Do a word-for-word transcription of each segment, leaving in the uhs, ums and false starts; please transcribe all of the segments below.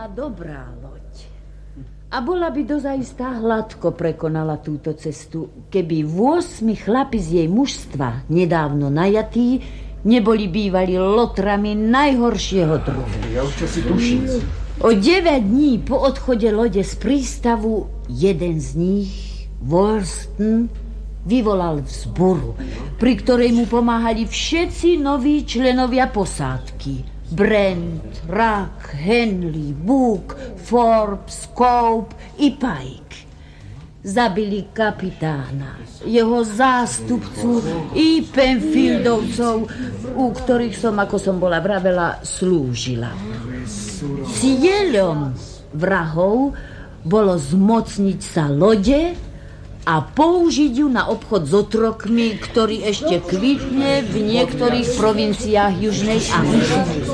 bola dobrá loď. A bola by dozaistá hladko prekonala túto cestu, keby osem chlapi z jej mužstva, nedávno najatí, neboli bývali lotrami najhoršieho druhu. Ja už čo si tuším. O deväť dní po odchode lode z prístavu jeden z nich, Wolsten, vyvolal vzburu, pri ktorej mu pomáhali všetci noví členovia posádky. Brent, Rack, Henley, Book, Forbes, Cope i Pike. Zabili kapitána, jeho zástupcu i Penfieldovcov, u ktorých som, ako som bola vravela, slúžila. Cieľom vrahov bolo zmocniť sa lode a použiť ju na obchod s otrokmi, ktorý ešte kvitne v niektorých provinciách Južnej Ameriky.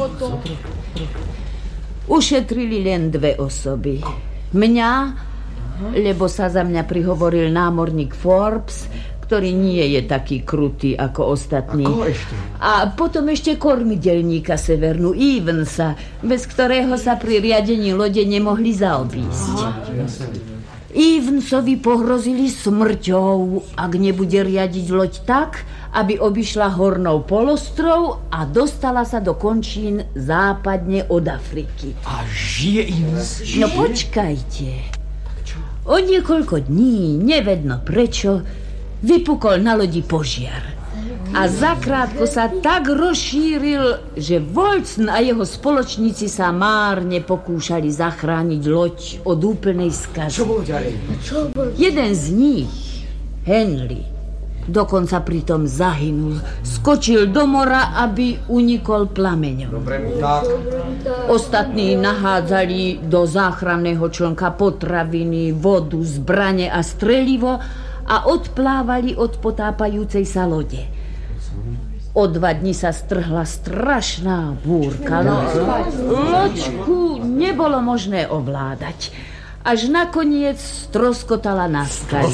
Ušetrili len dve osoby. Mňa, lebo sa za mňa prihovoril námorník Forbes, ktorý nie je taký krutý ako ostatní. Ako ešte? A potom ešte kormidelníka Severnu Evensa, bez ktorého sa pri riadení lode nemohli zaobísť. Evensovi pohrozili smrťou, ak nebude riadiť loď tak, aby obišla hornou polostrou a dostala sa do končín západne od Afriky. A žije Evans? No počkajte. O niekoľko dní, nevedno prečo, vypukol na lodi požiar. A zakrátko sa tak rozšíril, že Wolsten a jeho spoločníci sa márne pokúšali zachrániť loď od úplnej skazy. Čo bolo ďalej? Jeden z nich, Henley, dokonca pritom zahynul. Skočil do mora, aby unikol plameňom. Dobre, tak. Ostatní nahádzali do záchranného člnka potraviny, vodu, zbrane a strelivo a odplávali od potápajúcej sa lode. O dva dni sa strhla strašná búrka. No, loďku nebolo možné ovládať. Až nakoniec stroskotala na skali.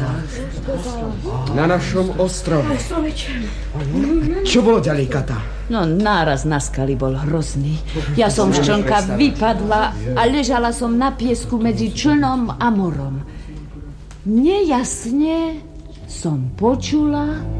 Na našom ostrove. Čo bolo ďalej, Kata? No, náraz na skali bol hrozný. Ja som z člnka vypadla a ležala som na piesku medzi člnom a morom. Nejasne som počula,